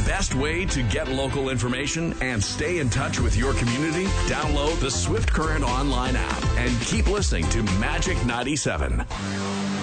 best way to get local information and stay in touch with your community? Download the Swift Current online app and keep listening to Magic 97.